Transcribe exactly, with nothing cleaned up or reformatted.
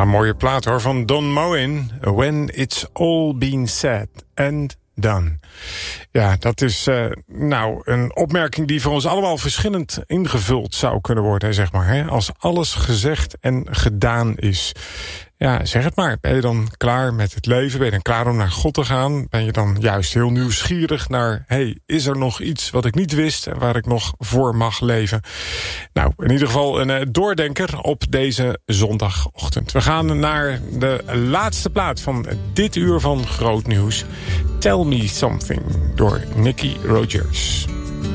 Ja, mooie plaat hoor, van Don Moen. When it's all been said and done. Ja, dat is uh, nou een opmerking die voor ons allemaal verschillend ingevuld zou kunnen worden, zeg maar. Hè? Als alles gezegd en gedaan is. Ja, zeg het maar. Ben je dan klaar met het leven? Ben je dan klaar om naar God te gaan? Ben je dan juist heel nieuwsgierig naar... hey, is er nog iets wat ik niet wist en waar ik nog voor mag leven? Nou, in ieder geval een uh, doordenker op deze zondagochtend. We gaan naar de laatste plaat van dit uur van Groot Nieuws. Tell Me Something door Nicky Rogers.